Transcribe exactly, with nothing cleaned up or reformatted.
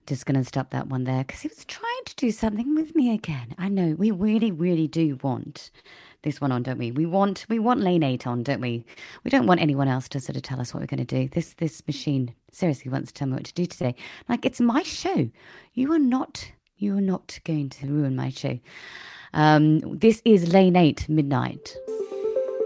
Just going to stop that one there because he was trying to do something with me again. I know we really, really do want this one on, don't we? We want we want lane eight on, don't we? We don't want anyone else to sort of tell us what we're going to do. This this machine seriously wants to tell me what to do today. Like it's my show. You are not you are not going to ruin my show. Um, this is lane eight midnight.